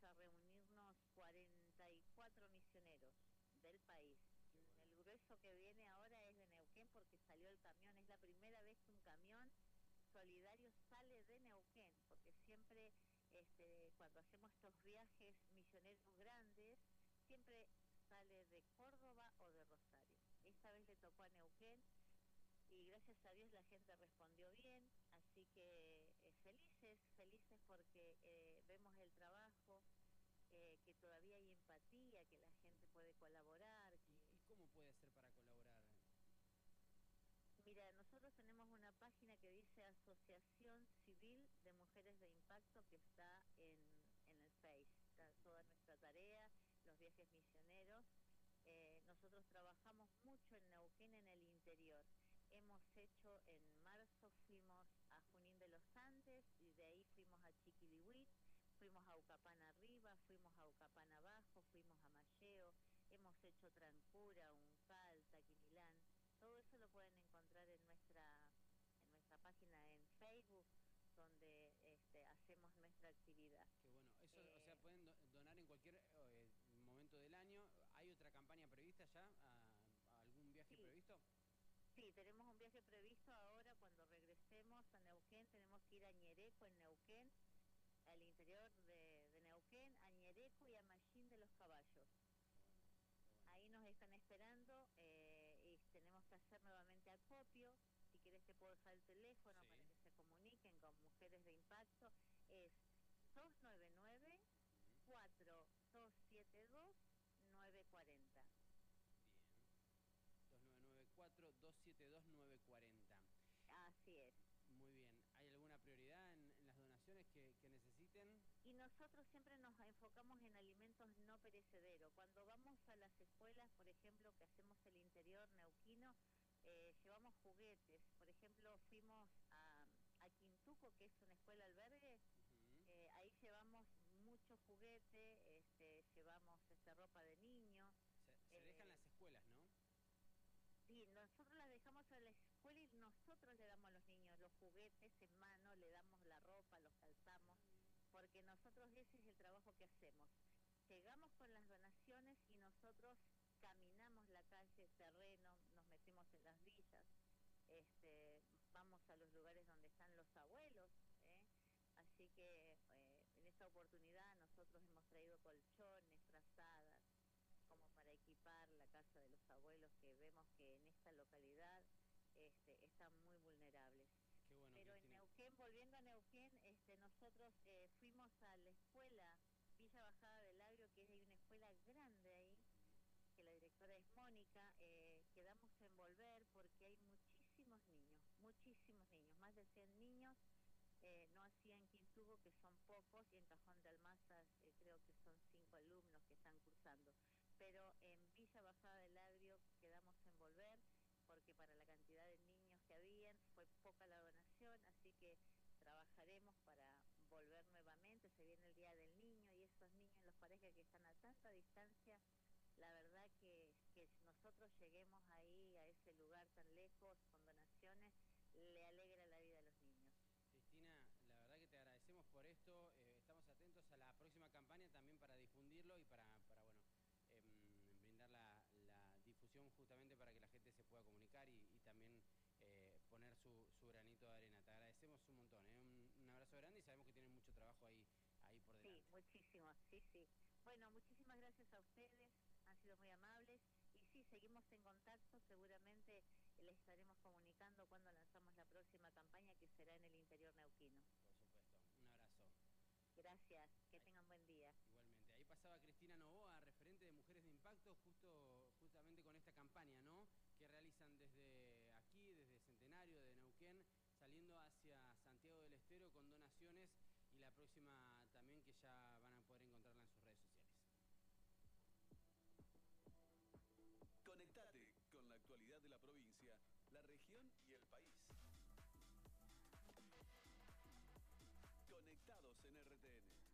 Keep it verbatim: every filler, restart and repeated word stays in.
a reunirnos cuarenta y cuatro misioneros del país. Bueno. El grueso que viene ahora es de Neuquén porque salió el camión, es la primera vez que un camión solidario sale de Neuquén, porque siempre este, cuando hacemos estos viajes misioneros grandes, siempre sale de Córdoba o de Rosario. Esta vez le tocó a Neuquén y gracias a Dios la gente respondió bien, así que eh, felices, felices porque eh, vemos el trabajo, eh, que todavía hay empatía, que la gente puede colaborar. Que... ¿Y, ¿Y cómo puede hacer para colaborar? Mira, nosotros tenemos una página que dice Asociación Civil de Mujeres de Impacto, que está en, en el Face, está toda nuestra tarea, los viajes misioneros. Eh, nosotros trabajamos mucho en Neuquén, en el interior. Hemos hecho, en marzo fuimos a Junín de los Andes y de ahí fuimos a Chiquilihuit, fuimos a Ucapán arriba, fuimos a Ucapán abajo, fuimos a Malleo, hemos hecho Trancura, Uncal, Taquimilán. Todo eso lo pueden encontrar en nuestra en nuestra página en Facebook, donde este, hacemos nuestra actividad. Qué bueno. Eso, eh, o sea, pueden donar en cualquier eh, momento del año. ¿Hay otra campaña prevista ya? ¿A, a algún viaje sí, previsto? Sí, tenemos un viaje previsto ahora. Cuando regresemos a Neuquén tenemos que ir a Ñereco, en Neuquén, al interior de, de Neuquén, a Ñereco y a Mallín de los Caballos. Ahí nos están esperando eh, y tenemos que hacer nuevamente acopio. Si quieres te puedo dejar el teléfono, sí, para que se comuniquen con Mujeres de Impacto. Es dos nueve nueve, cuatro dos siete dos, nueve cuatro cero. Bien. dos nueve nueve, cuatro dos siete dos, nueve cuatro cero. Así es. Muy bien. ¿Hay alguna prioridad en, en las donaciones que, que necesiten? Y nosotros siempre nos enfocamos en alimentos no perecederos. Cuando vamos a las escuelas, por ejemplo, que hacemos el interior neuquino, eh, llevamos juguetes. Por ejemplo, fuimos a, a Quintuco, que es una escuela albergue. Uh-huh. eh, ahí llevamos mucho juguete, este, llevamos este, ropa de niño. Se, se eh, dejan las escuelas, ¿no? Sí, nosotros las dejamos a la escuela y nosotros le damos a los niños los juguetes en mano, le damos la ropa, los calzamos, porque nosotros ese es el trabajo que hacemos. Llegamos con las donaciones y nosotros caminamos la calle, terreno, nos metemos en las villas, este, vamos a los lugares donde están los abuelos, ¿eh? Así que eh, en esta oportunidad nosotros hemos traído colchones, frazadas, como para equipar la casa de los abuelos, que vemos que en esta localidad este, están muy vulnerables. Qué bueno, Pero Cristina. En Neuquén, volviendo a Neuquén, este, nosotros eh, fuimos a la escuela Villa Bajada del Agrio, que hay una escuela grande ahí, que la directora es Mónica. Eh, quedamos en volver porque hay muchísimos niños, muchísimos niños, más de cien niños. Eh, no así en Quintugo, que son pocos, y en Cajón de Almazas eh, creo que son cinco alumnos que están cursando. Pero en Villa Bajada del Agrio quedamos en volver, porque para la cantidad de niños que habían fue poca la donación, así que trabajaremos para volver nuevamente. Se viene el Día del Niño y esos niños, los parejas que están a tanta distancia, la verdad que, que nosotros lleguemos ahí, a ese lugar tan lejos, con donaciones, le alegra la vida a los niños. Cristina, la verdad que te agradecemos por esto. Eh, estamos atentos a la próxima campaña también para difundirlo y para, para bueno, eh, brindar la, la difusión justamente para que la gente se pueda comunicar y, y también eh, poner su, su granito de arena. Te agradecemos un montón, ¿eh? un, un abrazo grande y sabemos que tienen mucho trabajo ahí, ahí por delante. Sí, muchísimo, sí, sí. Bueno, muchísimas gracias a ustedes, han sido muy amables y sí, seguimos en contacto, seguramente les estaremos comunicando cuando lanzamos la próxima campaña, que será en el interior neuquino. Por supuesto, un abrazo. Gracias, que Ahí, tengan buen día. Igualmente, ahí pasaba Cristina Novoa, referente de Mujeres de Impacto, justo justamente con esta campaña, ¿no? Que realizan desde aquí, desde Centenario, de Neuquén, saliendo hacia Santiago del Estero con donaciones y la próxima también que ya van a poder encontrarla en sus redes sociales. Conectate con la actualidad de la provincia, la región y el país. Conectados en R T N.